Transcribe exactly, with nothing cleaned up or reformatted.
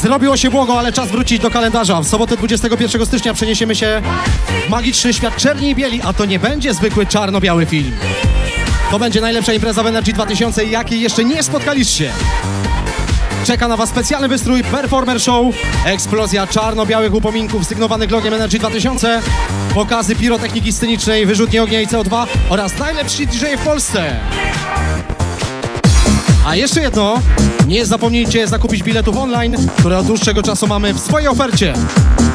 Zrobiło się błogo, ale czas wrócić do kalendarza. W sobotę dwudziestego pierwszego stycznia przeniesiemy się w magiczny świat czerni i bieli, a to nie będzie zwykły czarno-biały film. To będzie najlepsza impreza w Energy dwa tysiące, jakiej jeszcze nie spotkaliście. Czeka na was specjalny wystrój, performer show, eksplozja czarno-białych upominków sygnowanych logiem Energy dwa tysiące, pokazy pirotechniki scenicznej, wyrzutnie ognia i C O dwa oraz najlepsi D J w Polsce. A jeszcze jedno, nie zapomnijcie zakupić biletów online, które od dłuższego czasu mamy w swojej ofercie.